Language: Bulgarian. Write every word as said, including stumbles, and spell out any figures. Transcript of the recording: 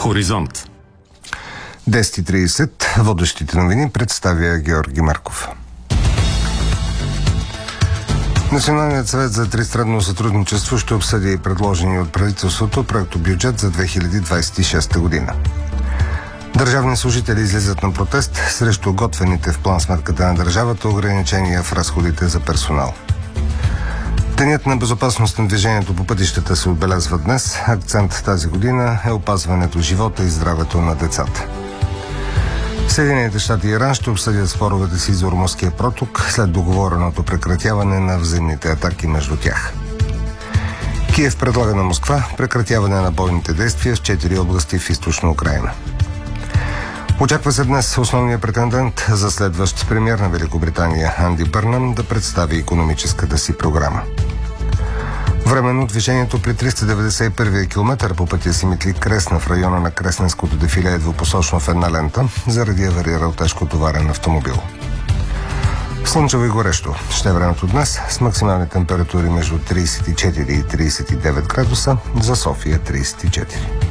Хоризонт. десет и тридесет. Водещите новини представя Георги Марков. Националният съвет за тристранно сътрудничество ще обсъди и предложени от правителството проектобюджет за две хиляди двадесет и шеста година. Държавни служители излизат на протест срещу готвените в план сметката на държавата ограничения в разходите за персонал. Денят на безопасност на движението по пътищата се отбелязва днес. Акцент тази година е опазването живота и здравето на децата. Съединените щати и Иран ще обсъдят споровете си за Ормузския проток след договореното прекратяване на взаимните атаки между тях. Киев предлага на Москва прекратяване на бойните действия в четири области в източна Украйна. Очаква се днес основният претендент за следващ премиер на Великобритания Анди Бърнъм да представи икономическата си програма. Временно движението при триста деветдесет и първи километър по пътя Симитли-Кресна в района на Кресненското дефиле е двупосочно в една лента заради аварирал тежкотоварен автомобил. Слънчево и горещо ще е времето днес с максимални температури между тридесет и четири и тридесет и девет градуса, за София тридесет и четири.